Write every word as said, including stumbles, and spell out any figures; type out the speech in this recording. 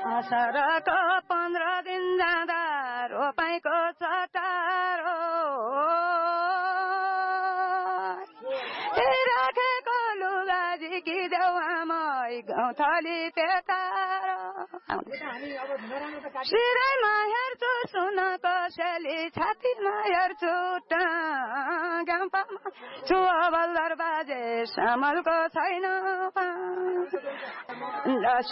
असारको पन्ध्र दिन जाँदा रोपाइँको चटारो राखेको लुगा झिकिदेऊ आमै गौँथली पेटारो सिराइमा हेर्छु सुन कसैली छातीमा हेर्छु गाउँपामा छु बल्दर बाजे सामलको छैन